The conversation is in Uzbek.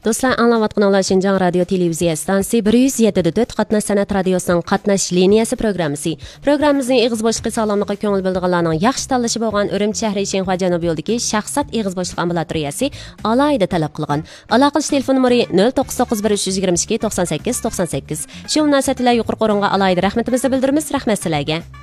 Do'stlar, anglayotganlar Şinjan Radio Televiziya stansiyasi 107.4 qatnash san'at radiosining qatnash liniyasi programmasi. Programmamizning ig'iz bo'shliqi sog'lomlikqa ko'ngil bildirganlarning yaxshi tanlashi bo'lgan Urumchi shahri Shenhua Janubiy yo'lidagi shaxsat ig'iz bo'shliq ambulatoriyasi alohida talab qilgan. Aloqa qilish telefon nomeri 0991 322 98 98. Shu munosabat bilan yuqori qo'ringa alohida rahmatimizni bildiramiz. Rahmat sizlarga.